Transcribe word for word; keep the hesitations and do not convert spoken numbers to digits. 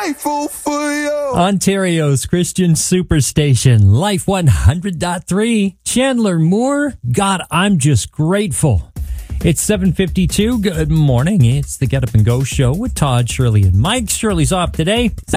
grateful for you. Ontario's Christian Superstation, Life one hundred point three. Chandler Moore, God, I'm just grateful. It's seven fifty-two. Good morning. It's the Get Up and Go show with Todd, Shirley, and Mike. Shirley's off today.